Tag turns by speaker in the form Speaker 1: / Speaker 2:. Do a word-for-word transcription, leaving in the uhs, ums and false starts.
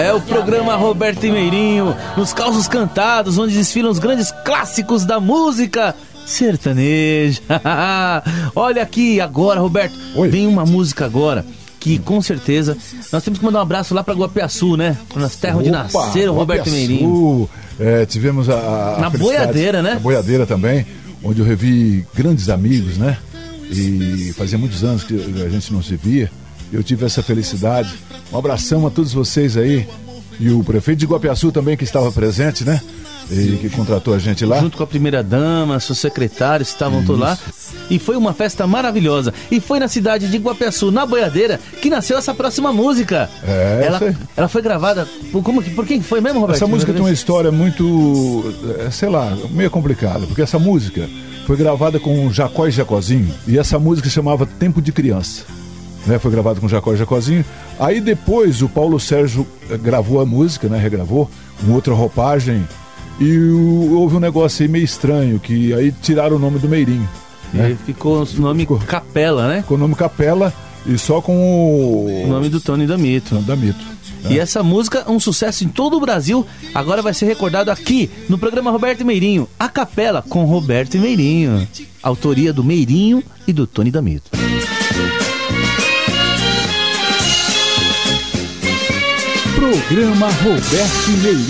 Speaker 1: É o programa Roberto e Meirinho, nos causos cantados, onde desfilam os grandes clássicos da música sertaneja. Olha aqui agora, Roberto, Oi. Vem uma música agora que com certeza nós temos que mandar um abraço lá para Guapiaçu, né? Nas terras onde nasceram Roberto e Meirinho.
Speaker 2: É, tivemos a, a
Speaker 1: na boiadeira, né?
Speaker 2: Na boiadeira também, onde eu revi grandes amigos, né? E fazia muitos anos que a gente não se via. Eu tive essa felicidade. Um abração a todos vocês aí. E o prefeito de Guapiaçu também, que estava presente, né? E que contratou a gente lá.
Speaker 1: Junto com a primeira-dama, seus secretários estavam todos lá. E foi uma festa maravilhosa. E foi na cidade de Guapiaçu, na boiadeira, que nasceu essa próxima música.
Speaker 2: É,
Speaker 1: ela, ela foi gravada... Por, como, por quem foi mesmo, Roberto?
Speaker 2: Essa música tem uma história muito, sei lá, meio complicada. Porque essa música foi gravada com o Jacó e Jacozinho. E essa música se chamava Tempo de Criança. Né, foi gravado com Jacó e Jacozinho. Aí depois o Paulo Sérgio gravou a música, né, regravou, com outra roupagem. E o, houve um negócio aí meio estranho, que aí tiraram o nome do Meirinho. Né?
Speaker 1: E ficou o nome ficou, Capela, né?
Speaker 2: Com o nome Capela e só com o...
Speaker 1: o nome do Tony D'Amito.
Speaker 2: D'Amito.
Speaker 1: E é. Essa música é um sucesso em todo o Brasil. Agora vai ser recordado aqui no programa Roberto e Meirinho. A Capela com Roberto e Meirinho. Autoria do Meirinho e do Tony D'Amito.
Speaker 3: Programa Roberto e Meirinho.